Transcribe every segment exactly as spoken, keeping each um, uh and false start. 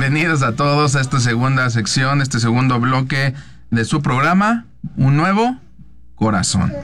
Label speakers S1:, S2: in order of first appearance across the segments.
S1: bienvenidos a todos a esta segunda sección, este segundo bloque de su programa, Un Nuevo Corazón.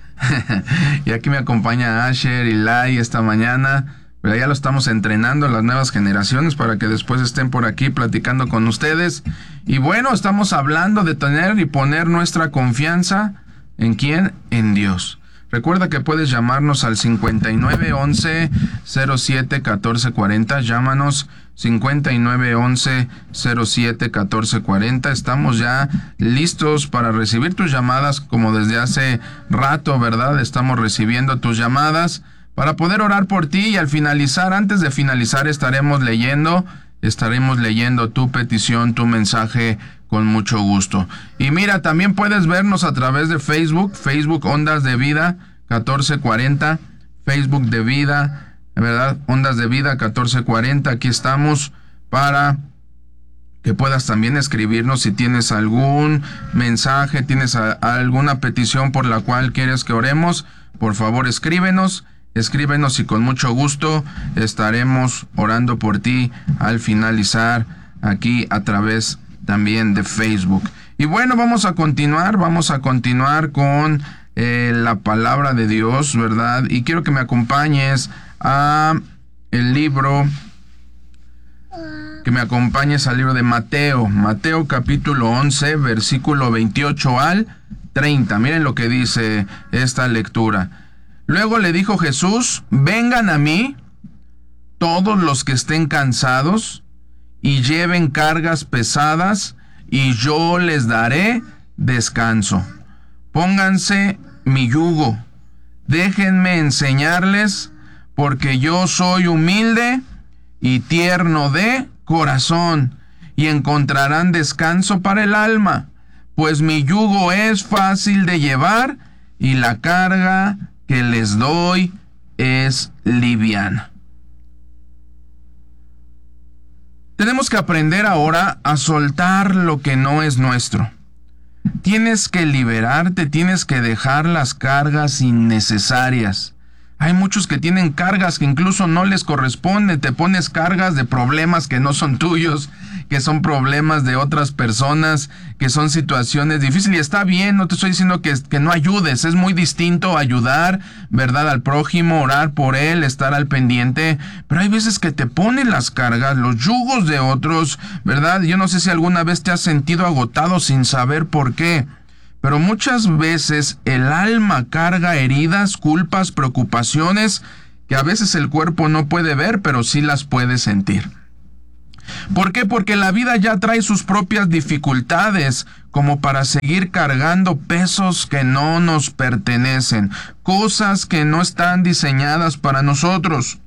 S1: Y aquí me acompaña Asher y Lai esta mañana, pero ya lo estamos entrenando a las nuevas generaciones para que después estén por aquí platicando con ustedes. Y bueno, estamos hablando de tener y poner nuestra confianza ¿en quién? En Dios. Recuerda que puedes llamarnos al cincuenta y nueve once cero siete catorce cuarenta. Llámanos cincuenta y nueve once cero siete catorce cuarenta. Estamos ya listos para recibir tus llamadas, como desde hace rato, ¿verdad? Estamos recibiendo tus llamadas para poder orar por ti, y al finalizar, antes de finalizar, estaremos leyendo, estaremos leyendo tu petición, tu mensaje, con mucho gusto. Y mira, también puedes vernos a través de Facebook, Facebook Ondas de Vida catorce cuarenta, Facebook de Vida, ¿verdad? Ondas de Vida catorce cuarenta, aquí estamos para que puedas también escribirnos si tienes algún mensaje, tienes a, alguna petición por la cual quieres que oremos, por favor escríbenos, escríbenos y con mucho gusto estaremos orando por ti al finalizar aquí a través también de Facebook. Y bueno, vamos a continuar, vamos a continuar con eh, la palabra de Dios, ¿verdad? Y quiero que me acompañes a el libro, que me acompañes al libro de Mateo, Mateo capítulo once, versículo veintiocho al treinta. Miren lo que dice esta lectura. Luego le dijo Jesús: vengan a mí todos los que estén cansados y lleven cargas pesadas, y yo les daré descanso. Pónganse mi yugo, déjenme enseñarles, porque yo soy humilde y tierno de corazón, y encontrarán descanso para el alma, pues mi yugo es fácil de llevar, y la carga que les doy es liviana. Tenemos que aprender ahora a soltar lo que no es nuestro. Tienes que liberarte, tienes que dejar las cargas innecesarias. Hay muchos que tienen cargas que incluso no les corresponden. Te pones cargas de problemas que no son tuyos, que son problemas de otras personas, que son situaciones difíciles. Y está bien, no te estoy diciendo que, que no ayudes. Es muy distinto ayudar, ¿verdad?, al prójimo, orar por él, estar al pendiente. Pero hay veces que te ponen las cargas, los yugos de otros, ¿verdad? Yo no sé si alguna vez te has sentido agotado sin saber por qué. Pero muchas veces el alma carga heridas, culpas, preocupaciones que a veces el cuerpo no puede ver, pero sí las puede sentir. ¿Por qué? Porque la vida ya trae sus propias dificultades, como para seguir cargando pesos que no nos pertenecen, cosas que no están diseñadas para nosotros.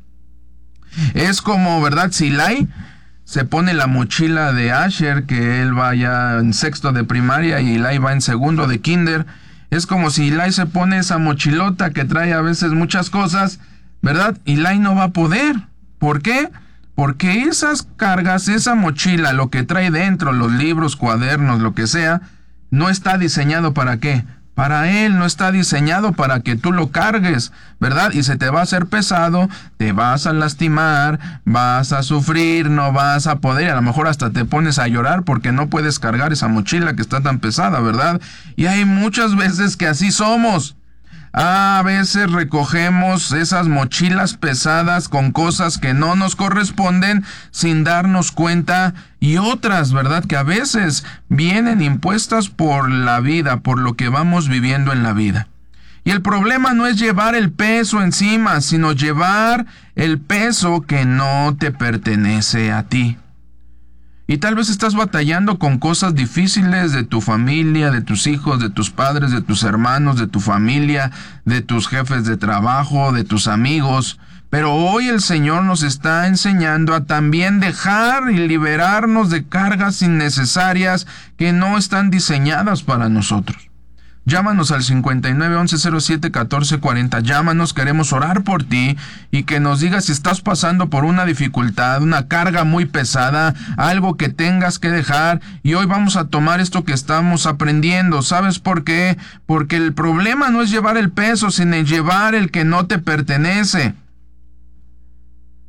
S1: Es como, ¿verdad? Si Lai se pone la mochila de Asher, que él va ya en sexto de primaria y Eli va en segundo de kinder. Es como si Eli se pone esa mochilota que trae a veces muchas cosas, ¿verdad? Y Eli no va a poder. ¿Por qué? Porque esas cargas, esa mochila, lo que trae dentro, los libros, cuadernos, lo que sea, no está diseñado para qué. Para él, no está diseñado para que tú lo cargues, ¿verdad? Y se te va a hacer pesado, te vas a lastimar, vas a sufrir, no vas a poder, a lo mejor hasta te pones a llorar porque no puedes cargar esa mochila que está tan pesada, ¿verdad? Y hay muchas veces que así somos. A veces recogemos esas mochilas pesadas con cosas que no nos corresponden sin darnos cuenta, y otras, ¿verdad?, que a veces vienen impuestas por la vida, por lo que vamos viviendo en la vida. Y el problema no es llevar el peso encima, sino llevar el peso que no te pertenece a ti. Y tal vez estás batallando con cosas difíciles de tu familia, de tus hijos, de tus padres, de tus hermanos, de tu familia, de tus jefes de trabajo, de tus amigos. Pero hoy el Señor nos está enseñando a también dejar y liberarnos de cargas innecesarias que no están diseñadas para nosotros. Llámanos al cincuenta y nueve once cero siete catorce cuarenta. Llámanos, queremos orar por ti y que nos digas si estás pasando por una dificultad, una carga muy pesada, algo que tengas que dejar. Y hoy vamos a tomar esto que estamos aprendiendo. ¿Sabes por qué? Porque el problema no es llevar el peso, sino llevar el que no te pertenece.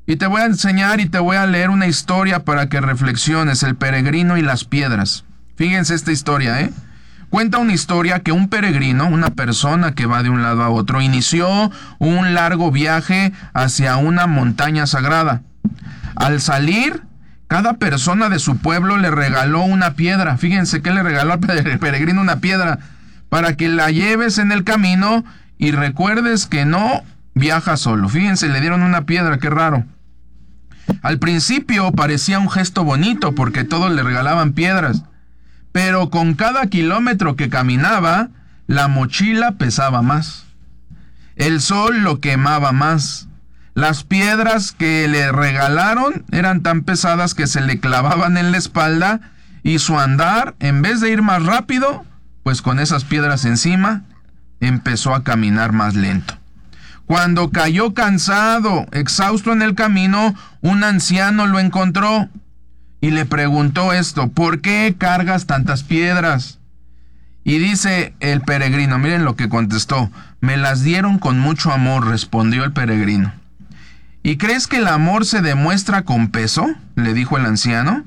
S1: Y te voy a enseñar y te voy a leer una historia para que reflexiones, el peregrino y las piedras. Fíjense esta historia, ¿eh? Cuenta una historia que un peregrino, una persona que va de un lado a otro, inició un largo viaje hacia una montaña sagrada. Al salir, cada persona de su pueblo le regaló una piedra. Fíjense que le regaló al peregrino una piedra para que la lleves en el camino y recuerdes que no viajas solo. Fíjense, le dieron una piedra, qué raro. Al principio parecía un gesto bonito porque todos le regalaban piedras, pero con cada kilómetro que caminaba, la mochila pesaba más. El sol lo quemaba más. Las piedras que le regalaron eran tan pesadas que se le clavaban en la espalda y su andar, en vez de ir más rápido, pues con esas piedras encima, empezó a caminar más lento. Cuando cayó cansado, exhausto en el camino, un anciano lo encontró y le preguntó esto: ¿por qué cargas tantas piedras? Y dice el peregrino, miren lo que contestó: me las dieron con mucho amor, respondió el peregrino. ¿Y crees que el amor se demuestra con peso?, le dijo el anciano.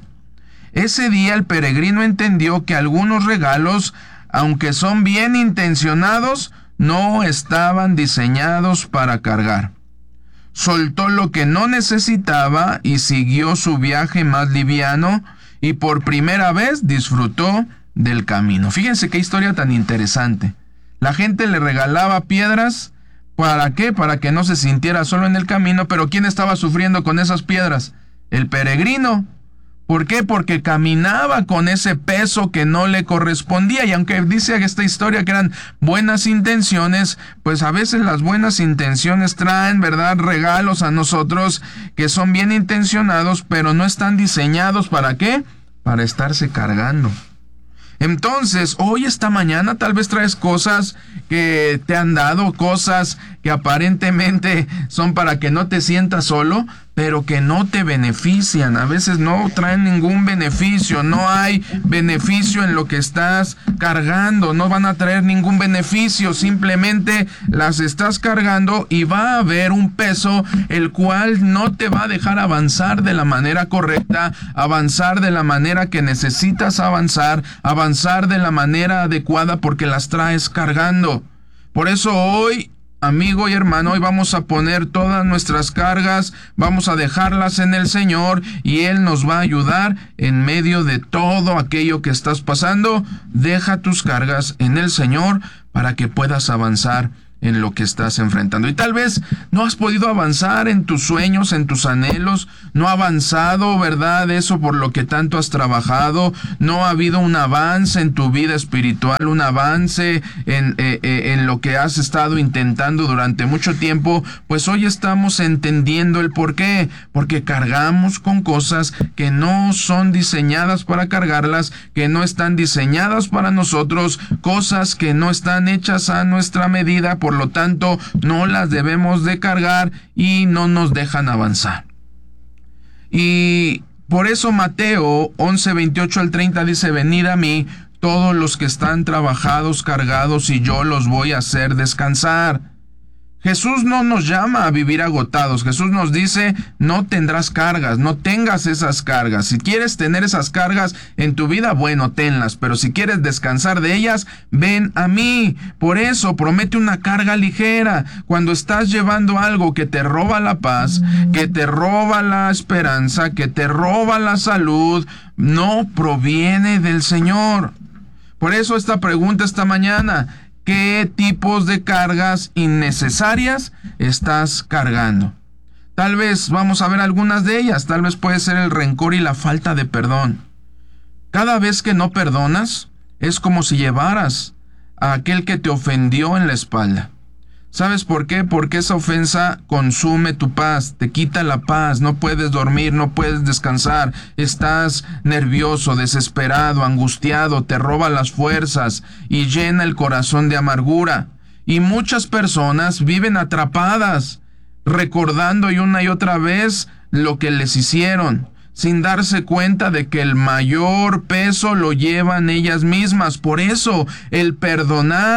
S1: Ese día el peregrino entendió que algunos regalos, aunque son bien intencionados, no estaban diseñados para cargar. Soltó lo que no necesitaba y siguió su viaje más liviano, y por primera vez disfrutó del camino. Fíjense qué historia tan interesante. La gente le regalaba piedras, ¿para qué? Para que no se sintiera solo en el camino, pero ¿quién estaba sufriendo con esas piedras? El peregrino. ¿Por qué? Porque caminaba con ese peso que no le correspondía, y aunque dice esta historia que eran buenas intenciones, pues a veces las buenas intenciones traen, ¿verdad?, regalos a nosotros que son bien intencionados, pero no están diseñados ¿para qué? Para estarse cargando. Entonces, hoy, esta mañana, tal vez traes cosas que te han dado, cosas que aparentemente son para que no te sientas solo, pero que no te benefician. A veces no traen ningún beneficio, no hay beneficio en lo que estás cargando, no van a traer ningún beneficio, simplemente las estás cargando y va a haber un peso el cual no te va a dejar avanzar de la manera correcta, avanzar de la manera que necesitas avanzar, avanzar de la manera adecuada porque las traes cargando. Por eso hoy, amigo y hermano, hoy vamos a poner todas nuestras cargas, vamos a dejarlas en el Señor y Él nos va a ayudar en medio de todo aquello que estás pasando. Deja tus cargas en el Señor para que puedas avanzar en lo que estás enfrentando. Y tal vez no has podido avanzar en tus sueños, en tus anhelos, no ha avanzado, ¿verdad?, eso por lo que tanto has trabajado, no ha habido un avance en tu vida espiritual, un avance en, eh, eh, en lo que has estado intentando durante mucho tiempo. Pues hoy estamos entendiendo el por qué, porque cargamos con cosas que no son diseñadas para cargarlas, que no están diseñadas para nosotros, cosas que no están hechas a nuestra medida, por lo tanto no las debemos de cargar y no nos dejan avanzar. Y por eso Mateo once, veintiocho al treinta dice: venid a mí todos los que están trabajados, cargados, y yo los voy a hacer descansar. Jesús no nos llama a vivir agotados. Jesús nos dice: no tendrás cargas, no tengas esas cargas. Si quieres tener esas cargas en tu vida, bueno, tenlas, pero si quieres descansar de ellas, ven a mí. Por eso, promete una carga ligera. Cuando estás llevando algo que te roba la paz, que te roba la esperanza, que te roba la salud, no proviene del Señor. Por eso esta pregunta esta mañana: ¿qué tipos de cargas innecesarias estás cargando? Tal vez vamos a ver algunas de ellas. Tal vez puede ser el rencor y la falta de perdón. Cada vez que no perdonas, es como si llevaras a aquel que te ofendió en la espalda. ¿Sabes por qué? Porque esa ofensa consume tu paz, te quita la paz, no puedes dormir, no puedes descansar, estás nervioso, desesperado, angustiado, te roba las fuerzas y llena el corazón de amargura. Y muchas personas viven atrapadas, recordando y una y otra vez lo que les hicieron, sin darse cuenta de que el mayor peso lo llevan ellas mismas. Por eso el perdonar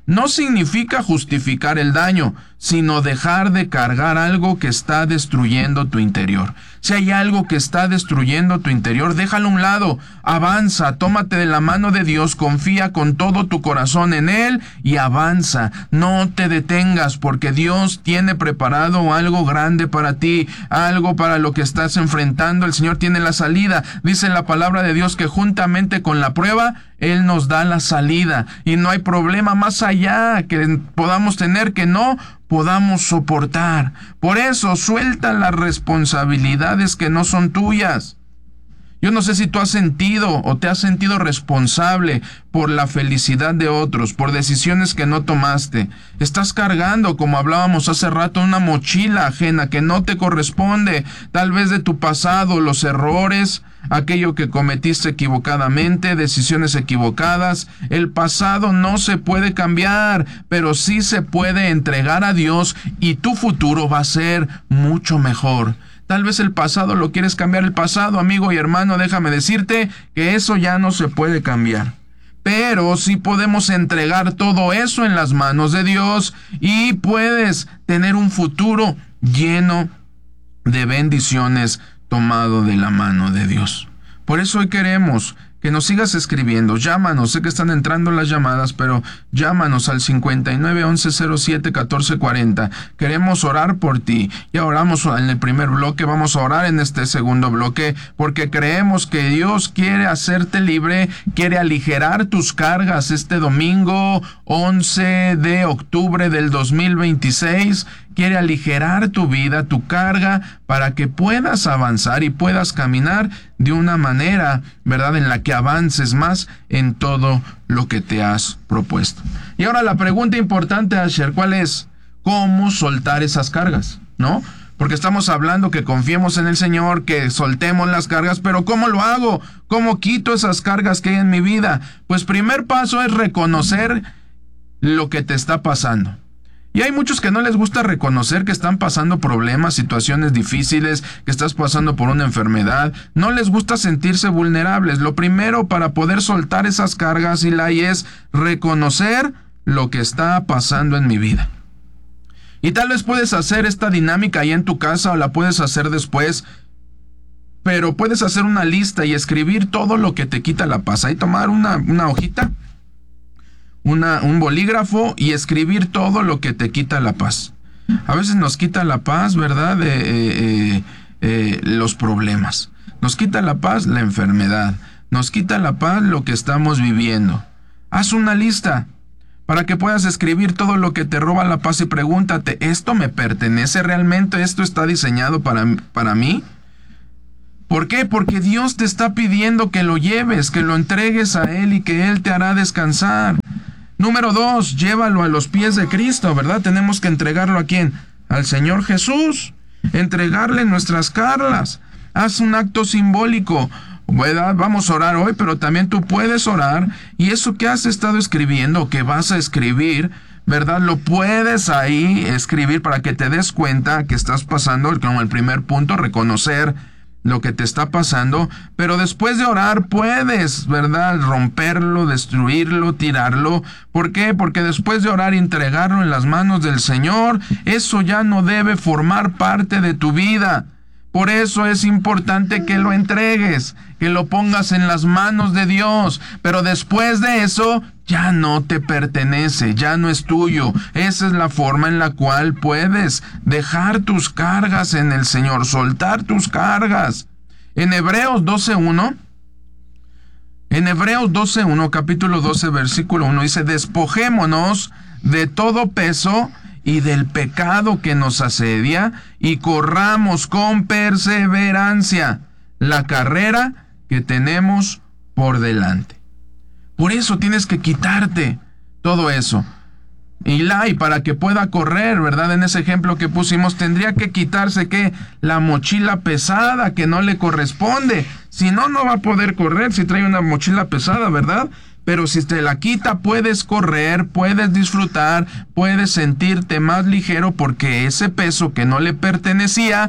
S1: no significa justificar el daño, sino dejar de cargar algo que está destruyendo tu interior. Si hay algo que está destruyendo tu interior, déjalo a un lado, avanza, tómate de la mano de Dios, confía con todo tu corazón en Él y avanza. No te detengas, porque Dios tiene preparado algo grande para ti, algo para lo que estás enfrentando. El Señor tiene la salida. Dice la palabra de Dios que juntamente con la prueba, Él nos da la salida, y no hay problema más allá que podamos tener que no podamos soportar. Por eso, suelta las responsabilidades que no son tuyas. Yo no sé si tú has sentido o te has sentido responsable por la felicidad de otros, por decisiones que no tomaste. Estás cargando, como hablábamos hace rato, una mochila ajena que no te corresponde, tal vez de tu pasado, los errores, aquello que cometiste equivocadamente, decisiones equivocadas. El pasado no se puede cambiar, pero sí se puede entregar a Dios y tu futuro va a ser mucho mejor. Tal vez el pasado lo quieres cambiar. El pasado, amigo y hermano, déjame decirte que eso ya no se puede cambiar. Pero sí podemos entregar todo eso en las manos de Dios y puedes tener un futuro lleno de bendiciones tomado de la mano de Dios. Por eso hoy queremos que nos sigas escribiendo. Llámanos, sé que están entrando las llamadas, pero llámanos al cincuenta y nueve, once, cero siete, catorce cuarenta. Queremos orar por ti. Ya oramos en el primer bloque, vamos a orar en este segundo bloque, porque creemos que Dios quiere hacerte libre, quiere aligerar tus cargas este domingo once de octubre del dos mil veintiséis. Quiere aligerar tu vida, tu carga, para que puedas avanzar y puedas caminar de una manera, ¿verdad?, en la que avances más en todo lo que te has propuesto. Y ahora la pregunta importante, Asher, ¿cuál es? ¿Cómo soltar esas cargas? ¿No? Porque estamos hablando que confiemos en el Señor, que soltemos las cargas, pero ¿cómo lo hago? ¿Cómo quito esas cargas que hay en mi vida? Pues primer paso es reconocer lo que te está pasando. Y hay muchos que no les gusta reconocer que están pasando problemas, situaciones difíciles, que estás pasando por una enfermedad. No les gusta sentirse vulnerables. Lo primero para poder soltar esas cargas, Eli, es reconocer lo que está pasando en mi vida. Y tal vez puedes hacer esta dinámica ahí en tu casa o la puedes hacer después. Pero puedes hacer una lista y escribir todo lo que te quita la paz. Ahí tomar una, una hojita. Una, un bolígrafo y escribir todo lo que te quita la paz. A veces nos quita la paz, ¿verdad? Eh, eh, eh, los problemas. Nos quita la paz la enfermedad. Nos quita la paz lo que estamos viviendo. Haz una lista para que puedas escribir todo lo que te roba la paz y pregúntate, ¿esto me pertenece realmente? ¿Esto está diseñado para, para mí? ¿Por qué? Porque Dios te está pidiendo que lo lleves, que lo entregues a Él y que Él te hará descansar. Número dos, llévalo a los pies de Cristo, ¿verdad? Tenemos que entregarlo a ¿quién? Al Señor Jesús. Entregarle nuestras cargas. Haz un acto simbólico, ¿verdad? Vamos a orar hoy, pero también tú puedes orar. Y eso que has estado escribiendo, que vas a escribir, ¿verdad? Lo puedes ahí escribir para que te des cuenta que estás pasando, como el primer punto, reconocer lo que te está pasando, pero después de orar puedes, ¿verdad?, romperlo, destruirlo, tirarlo. ¿Por qué? Porque después de orar y entregarlo en las manos del Señor, eso ya no debe formar parte de tu vida. Por eso es importante que lo entregues, que lo pongas en las manos de Dios, pero después de eso ya no te pertenece, ya no es tuyo. Esa es la forma en la cual puedes dejar tus cargas en el Señor, soltar tus cargas. En Hebreos doce uno, en Hebreos doce uno, capítulo doce, versículo uno, dice, despojémonos de todo peso y del pecado que nos asedia, y corramos con perseverancia la carrera que tenemos por delante. Por eso tienes que quitarte todo eso. Y la, y para que pueda correr, ¿verdad? En ese ejemplo que pusimos, tendría que quitarse ¿qué? La mochila pesada que no le corresponde. Si no, no va a poder correr si trae una mochila pesada, ¿verdad? Pero si te la quita, puedes correr, puedes disfrutar, puedes sentirte más ligero porque ese peso que no le pertenecía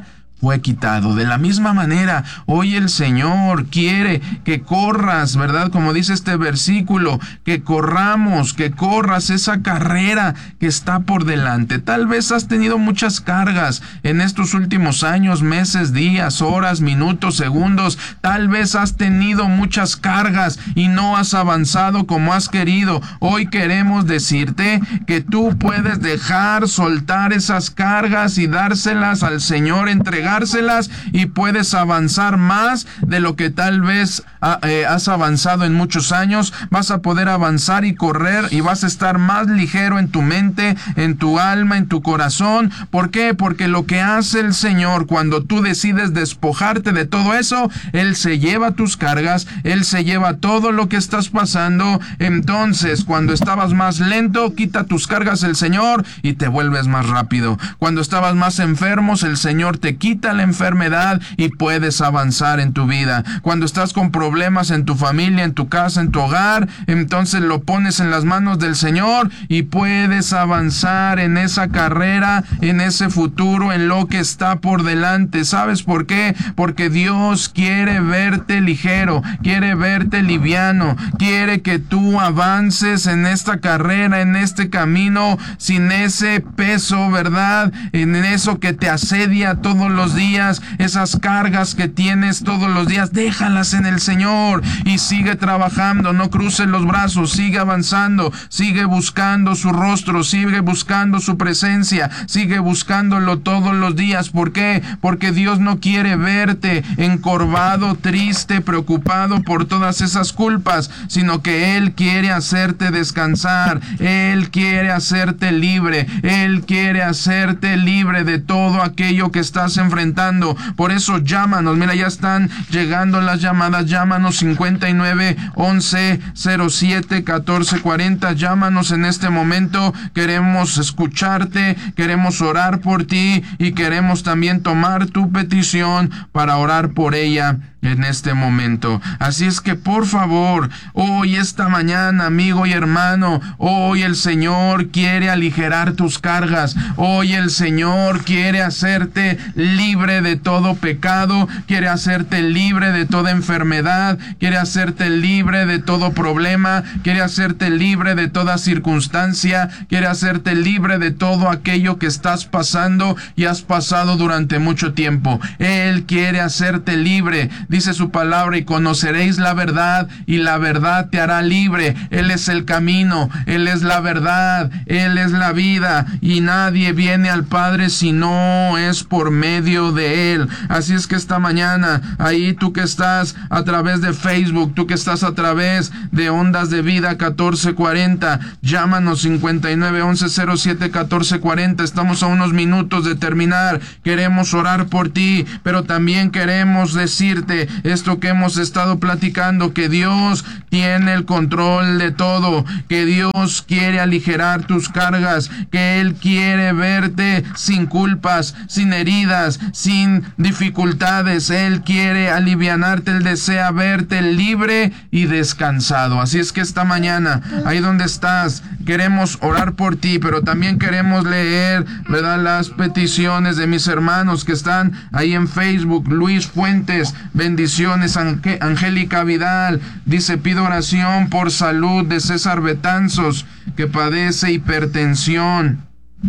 S1: fue quitado. De la misma manera, hoy el Señor quiere que corras, ¿verdad? Como dice este versículo, que corramos, que corras esa carrera que está por delante. Tal vez has tenido muchas cargas en estos últimos años, meses, días, horas, minutos, segundos. Tal vez has tenido muchas cargas y no has avanzado como has querido. Hoy queremos decirte que tú puedes dejar, soltar esas cargas y dárselas al Señor, entregárselas, y puedes avanzar más de lo que tal vez eh, has avanzado en muchos años. Vas a poder avanzar y correr, y vas a estar más ligero en tu mente, en tu alma, en tu corazón. ¿Por qué? Porque lo que hace el Señor cuando tú decides despojarte de todo eso, Él se lleva tus cargas, Él se lleva todo lo que estás pasando. Entonces, cuando estabas más lento, quita tus cargas el Señor y te vuelves más rápido. Cuando estabas más enfermos, el Señor te quita la enfermedad y puedes avanzar en tu vida. Cuando estás con problemas en tu familia, en tu casa, en tu hogar, entonces lo pones en las manos del Señor y puedes avanzar en esa carrera, en ese futuro, en lo que está por delante. ¿Sabes por qué? Porque Dios quiere verte ligero, quiere verte liviano, quiere que tú avances en esta carrera, en este camino, sin ese peso, ¿verdad? En eso que te asedia todos los días, esas cargas que tienes todos los días, déjalas en el Señor y sigue trabajando. No cruces los brazos, sigue avanzando, sigue buscando su rostro, sigue buscando su presencia, sigue buscándolo todos los días. ¿Por qué? Porque Dios no quiere verte encorvado, triste, preocupado por todas esas culpas, sino que Él quiere hacerte descansar, Él quiere hacerte libre, Él quiere hacerte libre de todo aquello que estás enfrentando. Por eso llámanos, mira, ya están llegando las llamadas. Llámanos cincuenta y nueve, once, cero siete, catorce cuarenta. Llámanos en este momento. Queremos escucharte, queremos orar por ti y queremos también tomar tu petición para orar por ella en este momento. Así es que por favor, hoy, esta mañana, amigo y hermano, hoy el Señor quiere aligerar tus cargas. Hoy el Señor quiere hacerte libre de todo pecado, quiere hacerte libre de toda enfermedad, quiere hacerte libre de todo problema, quiere hacerte libre de toda circunstancia, quiere hacerte libre de todo aquello que estás pasando y has pasado durante mucho tiempo. Él quiere hacerte libre. Dice su palabra: y conoceréis la verdad, y la verdad te hará libre. Él es el camino, Él es la verdad, Él es la vida, y nadie viene al Padre si no es por medio de Él. Así es que esta mañana, ahí tú que estás a través de Facebook, tú que estás a través de Ondas de Vida catorce cuarenta, llámanos cincuenta y nueve, once, cero siete, catorce cuarenta. Estamos a unos minutos de terminar. Queremos orar por ti, pero también queremos decirte esto que hemos estado platicando, que Dios tiene el control de todo, que Dios quiere aligerar tus cargas, que Él quiere verte sin culpas, sin heridas, sin dificultades. Él quiere alivianarte, Él desea verte libre y descansado. Así es que esta mañana, ahí donde estás, queremos orar por ti, pero también queremos leer, ¿verdad?, las peticiones de mis hermanos que están ahí en Facebook. Luis Fuentes, bendiciones. Ange- Angélica Vidal dice: pido oración por salud de César Betanzos, que padece hipertensión.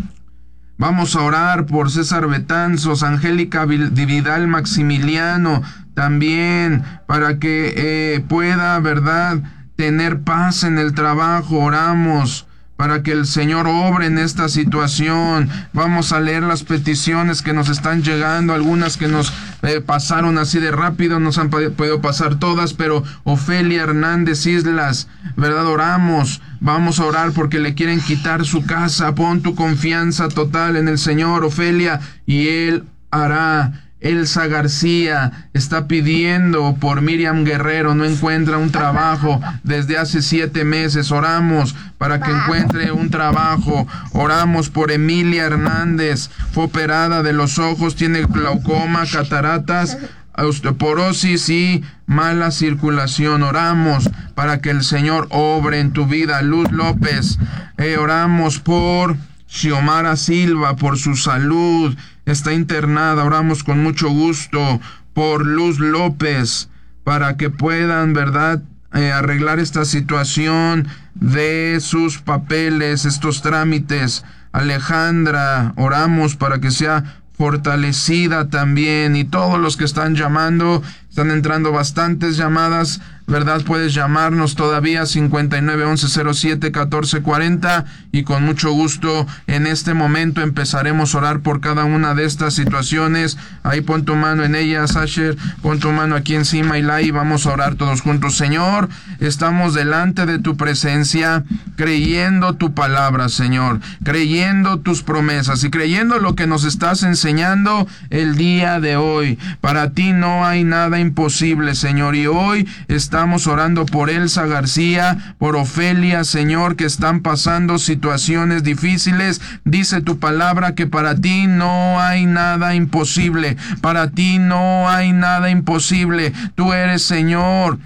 S1: Vamos a orar por César Betanzos. Angélica Vidal Maximiliano también, para que eh, pueda, ¿verdad?, tener paz en el trabajo. Oramos para que el Señor obre en esta situación. Vamos a leer las peticiones que nos están llegando, algunas que nos eh, pasaron así de rápido, nos han podido pasar todas, pero Ofelia Hernández Islas, ¿verdad? Oramos, vamos a orar porque le quieren quitar su casa. Pon tu confianza total en el Señor, Ofelia, y Él hará. Elsa García está pidiendo por Miriam Guerrero, no encuentra un trabajo desde hace siete meses. Oramos para que encuentre un trabajo. Oramos por Emilia Hernández, fue operada de los ojos, tiene glaucoma, cataratas, osteoporosis y mala circulación. Oramos para que el Señor obre en tu vida. Luz López, eh, oramos por Xiomara Silva, por su salud. está internada. Oramos con mucho gusto por Luz López, para que puedan, ¿verdad?, eh, arreglar esta situación de sus papeles, estos trámites. Alejandra, oramos para que sea fortalecida también, y todos los que están llamando, están entrando bastantes llamadas, ¿verdad? Puedes llamarnos todavía cincuenta y nueve once cero siete catorce cuarenta, y con mucho gusto en este momento empezaremos a orar por cada una de estas situaciones. Ahí pon tu mano en ellas, Asher, pon tu mano aquí encima, Ilai, y vamos a orar todos juntos. Señor, estamos delante de tu presencia, creyendo tu palabra, Señor, creyendo tus promesas y creyendo lo que nos estás enseñando el día de hoy. Para ti no hay nada imposible, Señor, y hoy estamos orando por Elsa García, por Ofelia, Señor, que están pasando situaciones difíciles. Dice tu palabra que para ti no hay nada imposible, para ti no hay nada imposible. Tú eres, Señor,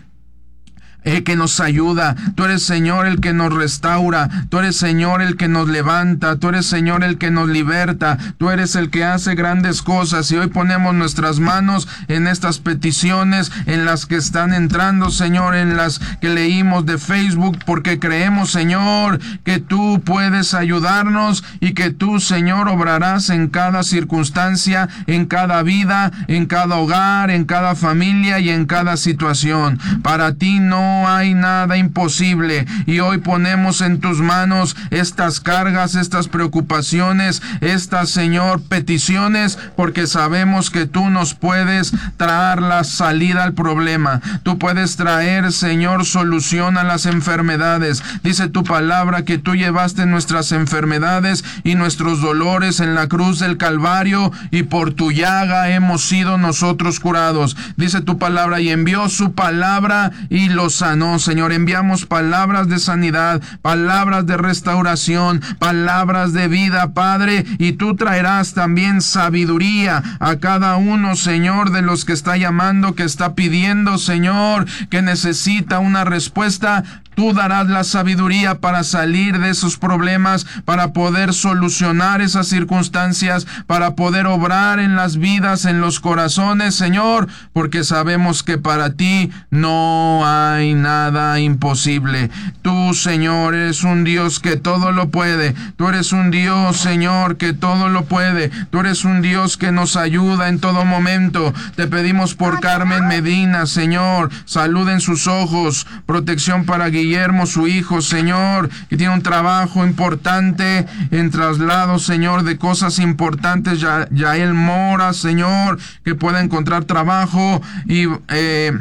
S1: el que nos ayuda. Tú eres, Señor, el que nos restaura. Tú eres, Señor, el que nos levanta. Tú eres, Señor, el que nos liberta. Tú eres el que hace grandes cosas. Y hoy ponemos nuestras manos en estas peticiones, en las que están entrando, Señor, en las que leímos de Facebook, porque creemos, Señor, que tú puedes ayudarnos y que tú, Señor, obrarás en cada circunstancia, en cada vida, en cada hogar, en cada familia y en cada situación. Para ti no No hay nada imposible, y hoy ponemos en tus manos estas cargas, estas preocupaciones, estas, Señor, peticiones, porque sabemos que tú nos puedes traer la salida al problema. Tú puedes traer, Señor, solución a las enfermedades. Dice tu palabra que tú llevaste nuestras enfermedades y nuestros dolores en la cruz del Calvario, y por tu llaga hemos sido nosotros curados. Dice tu palabra, y envió su palabra y los sanó, Señor. Enviamos palabras de sanidad, palabras de restauración, palabras de vida, Padre, y tú traerás también sabiduría a cada uno, Señor, de los que está llamando, que está pidiendo, Señor, que necesita una respuesta. Tú darás la sabiduría para salir de esos problemas, para poder solucionar esas circunstancias, para poder obrar en las vidas, en los corazones, Señor, porque sabemos que para ti no hay nada imposible. Tú, Señor, eres un Dios que todo lo puede. Tú eres un Dios, Señor, que todo lo puede. Tú eres un Dios que nos ayuda en todo momento. Te pedimos por Carmen Medina, Señor, salud en sus ojos, protección para Guillermo, su hijo, Señor, que tiene un trabajo importante en traslado, Señor, de cosas importantes. Ya, Yael Mora, Señor, que pueda encontrar trabajo, y eh,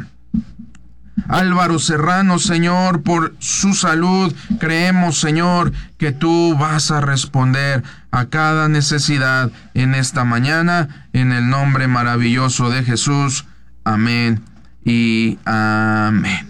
S1: Álvaro Serrano, Señor, por su salud. Creemos, Señor, que tú vas a responder a cada necesidad en esta mañana, en el nombre maravilloso de Jesús. Amén y amén.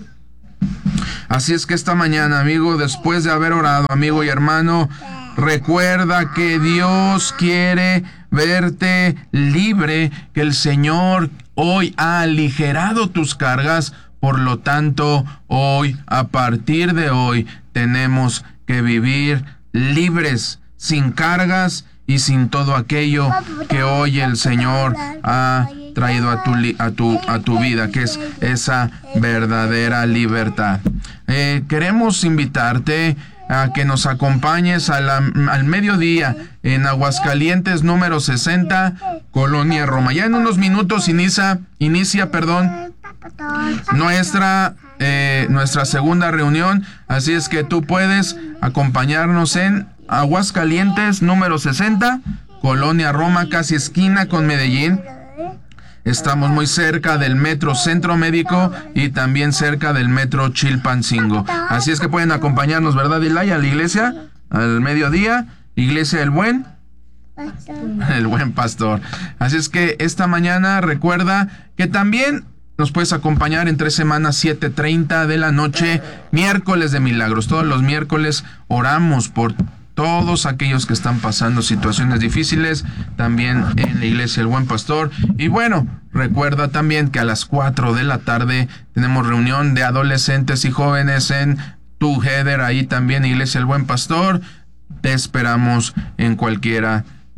S1: Así es que esta mañana, amigo, después de haber orado, amigo y hermano, recuerda que Dios quiere verte libre, que el Señor hoy ha aligerado tus cargas. Por lo tanto, hoy, a partir de hoy, tenemos que vivir libres, sin cargas y sin todo aquello que hoy el Señor ha traído a tu, a tu, a tu vida, que es esa verdadera libertad. Eh, queremos invitarte a que nos acompañes a la, al mediodía en Aguascalientes número sesenta, Colonia Roma. Ya en unos minutos inicia, inicia, perdón, nuestra eh, nuestra segunda reunión, así es que tú puedes acompañarnos en Aguascalientes número sesenta, Colonia Roma, casi esquina con Medellín. Estamos muy cerca del Metro Centro Médico y también cerca del Metro Chilpancingo. Así es que pueden acompañarnos, ¿verdad, Ilay? A la iglesia, al mediodía, Iglesia del Buen, el Buen Pastor. Así es que esta mañana recuerda que también nos puedes acompañar en tres semanas, siete treinta de la noche, miércoles de milagros. Todos los miércoles oramos por todos aquellos que están pasando situaciones difíciles, también en la Iglesia El Buen Pastor. Y bueno, recuerda también que a las cuatro de la tarde tenemos reunión de adolescentes y jóvenes en Together, ahí también Iglesia El Buen Pastor. Te esperamos en cualquiera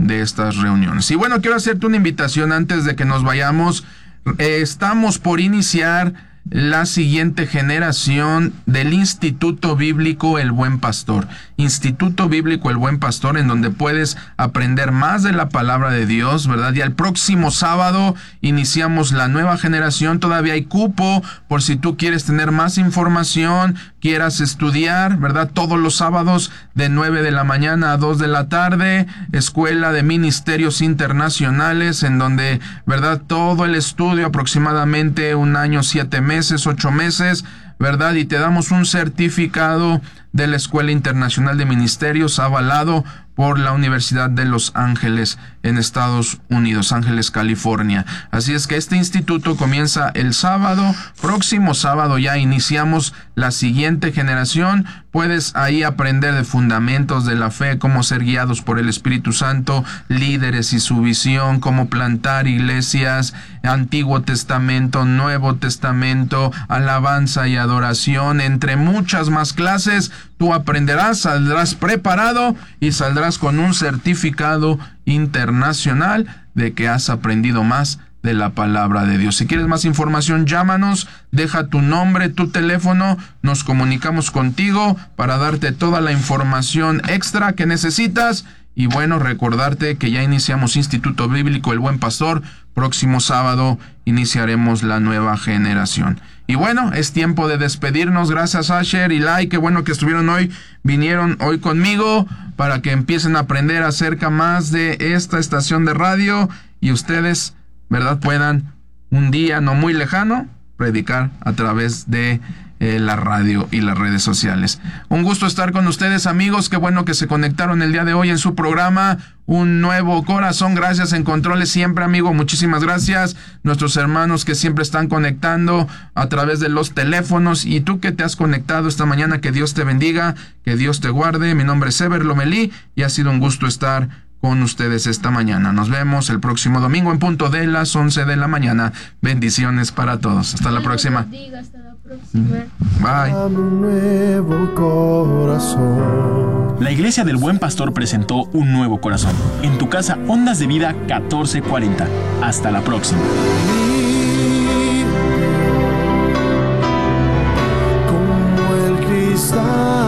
S1: de estas reuniones. Y bueno, quiero hacerte una invitación antes de que nos vayamos. Eh, estamos por iniciar la siguiente generación del Instituto Bíblico El Buen Pastor. Instituto Bíblico El Buen Pastor, en donde puedes aprender más de la palabra de Dios, ¿verdad? Y el próximo sábado iniciamos la nueva generación. Todavía hay cupo por si tú quieres tener más información, quieras estudiar, ¿verdad? Todos los sábados de nueve de la mañana a dos de la tarde, Escuela de Ministerios Internacionales, en donde, ¿verdad? Todo el estudio, aproximadamente un año, siete meses, ocho meses, ¿verdad? Y te damos un certificado de la Escuela Internacional de Ministerios avalado por la Universidad de Los Ángeles en Estados Unidos, Ángeles, California. Así es que este instituto comienza el sábado, próximo sábado ya iniciamos la siguiente generación. Puedes ahí aprender de fundamentos de la fe, cómo ser guiados por el Espíritu Santo, líderes y su visión, cómo plantar iglesias, Antiguo Testamento, Nuevo Testamento, alabanza y adoración, entre muchas más clases. Tú aprenderás, saldrás preparado y saldrás con un certificado internacional de que has aprendido más de la palabra de Dios. Si quieres más información, llámanos, deja tu nombre, tu teléfono, nos comunicamos contigo para darte toda la información extra que necesitas. Y bueno, recordarte que ya iniciamos Instituto Bíblico El Buen Pastor. Próximo sábado iniciaremos la nueva generación. Y bueno, es tiempo de despedirnos. Gracias Asher y Lai, qué bueno que estuvieron hoy, vinieron hoy conmigo para que empiecen a aprender acerca más de esta estación de radio y ustedes, ¿verdad?, puedan un día no muy lejano predicar a través de eh, la radio y las redes sociales. Un gusto estar con ustedes, amigos. Qué bueno que se conectaron el día de hoy en su programa Un Nuevo Corazón. Gracias en controles siempre, amigo. Muchísimas gracias. Nuestros hermanos que siempre están conectando a través de los teléfonos. Y tú que te has conectado esta mañana, que Dios te bendiga, que Dios te guarde. Mi nombre es Ever Lomelí y ha sido un gusto estar con ustedes esta mañana. Nos vemos el próximo domingo en punto de las once de la mañana. Bendiciones para todos. Hasta la próxima.
S2: Hasta la próxima.
S1: Bye.
S3: Un nuevo corazón.
S4: La Iglesia del Buen Pastor presentó Un Nuevo Corazón. En tu casa, Ondas de Vida catorce cuarenta. Hasta la próxima.
S3: Como el cristal.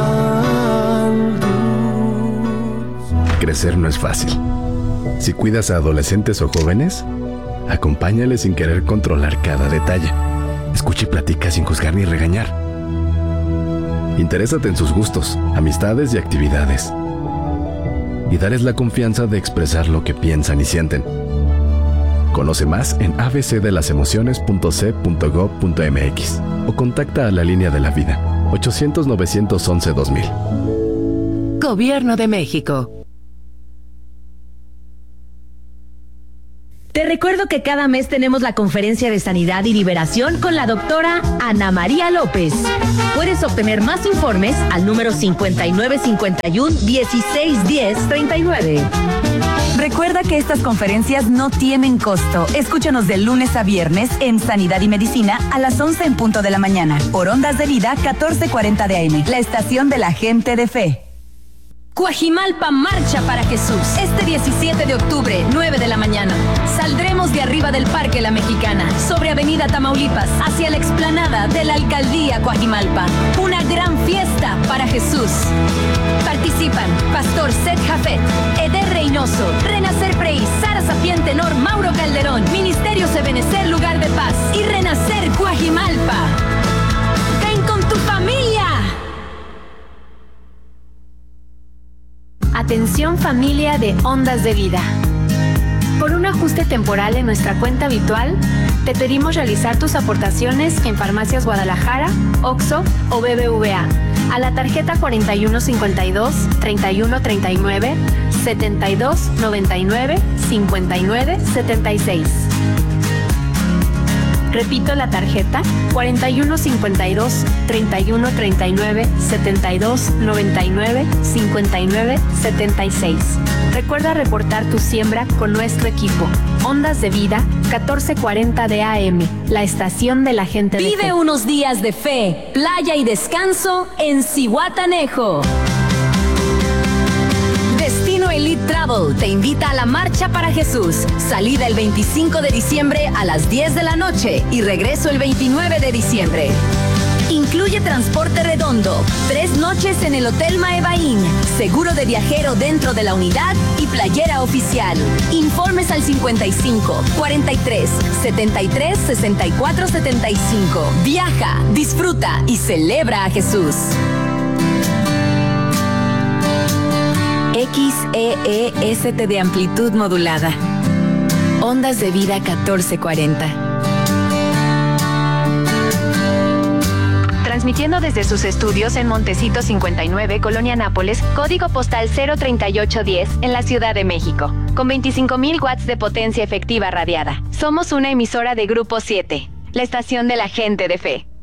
S5: Crecer no es fácil. Si cuidas a adolescentes o jóvenes, acompáñales sin querer controlar cada detalle. Escucha y platica sin juzgar ni regañar. Interésate en sus gustos, amistades y actividades. Y dales la confianza de expresar lo que piensan y sienten. Conoce más en a b c de las emociones punto c punto gov punto m x o contacta a la Línea de la Vida ochocientos, novecientos once, dos mil.
S6: Gobierno de México.
S7: Te recuerdo que cada mes tenemos la conferencia de sanidad y liberación con la doctora Ana María López. Puedes obtener más informes al número cincuenta y nueve cincuenta y uno, dieciséis diez, treinta y nueve.
S8: Recuerda que estas conferencias no tienen costo. Escúchanos de lunes a viernes en Sanidad y Medicina a las once en punto de la mañana por Ondas de Vida catorce cuarenta de A M, la estación de la gente de fe.
S7: Cuajimalpa marcha para Jesús. Este diecisiete de octubre, nueve de la mañana. Saldremos de arriba del Parque La Mexicana, sobre Avenida Tamaulipas, hacia la explanada de la Alcaldía Cuajimalpa. Una gran fiesta para Jesús. Participan Pastor Seth Jafet, Eder Reynoso, Renacer Prey, Sara Sapiente Nor, Mauro Calderón, Ministerios Ebenecer Lugar de Paz y Renacer Cuajimalpa. ¡Ven con tu familia!
S2: Atención familia de Ondas de Vida. Por un ajuste temporal en nuestra cuenta habitual, te pedimos realizar tus aportaciones en Farmacias Guadalajara, Oxxo o B B V A a la tarjeta cuarenta y uno cincuenta y dos, treinta y uno treinta y nueve, setenta y dos noventa y nueve, cincuenta y nueve setenta y seis. Repito la tarjeta cuarenta y uno cincuenta y dos, treinta y uno treinta y nueve, setenta y dos noventa y nueve, cincuenta y nueve setenta y seis. Recuerda reportar tu siembra con nuestro equipo. Ondas de Vida catorce cuarenta de A M, la estación de la gente de fe.
S7: Vive unos días de fe, playa y descanso en Zihuatanejo. Destino Elite Fit Travel te invita a la Marcha para Jesús. Salida el veinticinco de diciembre a las diez de la noche y regreso el veintinueve de diciembre. Incluye transporte redondo, tres noches en el Hotel Maevain, seguro de viajero dentro de la unidad y playera oficial. Informes al cincuenta y cinco, cuarenta y tres, setenta y tres, sesenta y cuatro, setenta y cinco. Viaja, disfruta y celebra a Jesús.
S2: X E E S T de amplitud modulada. Ondas de vida catorce cuarenta. Transmitiendo desde sus estudios en Montecito cincuenta y nueve, Colonia Nápoles, código postal cero treinta y ocho diez, en la Ciudad de México, con veinticinco mil watts de potencia efectiva radiada. Somos una emisora de Grupo siete, la estación de la gente de fe.